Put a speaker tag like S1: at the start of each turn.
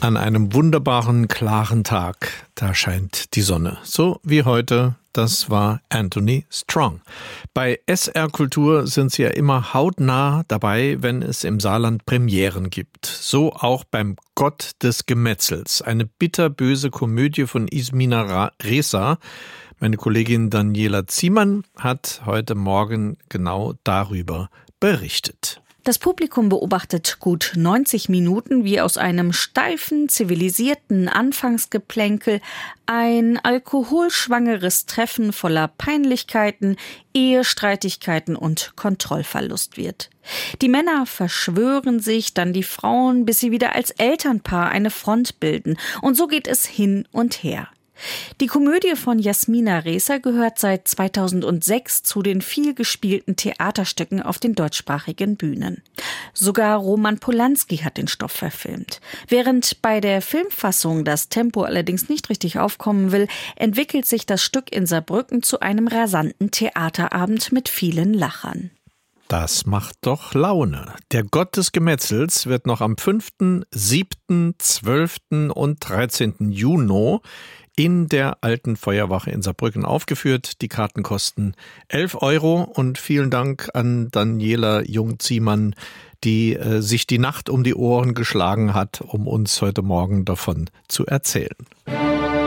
S1: An einem wunderbaren, klaren Tag, da scheint die Sonne. So wie heute, das war Anthony Strong. Bei SR Kultur sind Sie ja immer hautnah dabei, wenn es im Saarland Premieren gibt. So auch beim Gott des Gemetzels, eine bitterböse Komödie von Ismina Reza. Meine Kollegin Daniela Ziemann hat heute Morgen genau darüber berichtet.
S2: Das Publikum beobachtet gut 90 Minuten, wie aus einem steifen, zivilisierten Anfangsgeplänkel ein alkoholschwangeres Treffen voller Peinlichkeiten, Ehestreitigkeiten und Kontrollverlust wird. Die Männer verschwören sich, dann die Frauen, bis sie wieder als Elternpaar eine Front bilden. Und so geht es hin und her. Die Komödie von Ismina Reza gehört seit 2006 zu den vielgespielten Theaterstücken auf den deutschsprachigen Bühnen. Sogar Roman Polanski hat den Stoff verfilmt. Während bei der Filmfassung das Tempo allerdings nicht richtig aufkommen will, entwickelt sich das Stück in Saarbrücken zu einem rasanten Theaterabend mit vielen Lachern.
S1: Das macht doch Laune. Der Gott des Gemetzels wird noch am 5., 7., 12. und 13. Juni in der Alten Feuerwache in Saarbrücken aufgeführt. Die Karten kosten 11 € und vielen Dank an Daniela Jung-Ziemann, die sich die Nacht um die Ohren geschlagen hat, um uns heute Morgen davon zu erzählen.